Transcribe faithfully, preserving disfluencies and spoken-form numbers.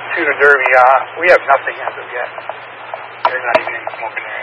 to the Derby, uh, we have nothing as of yet. There's not even any smoke in there.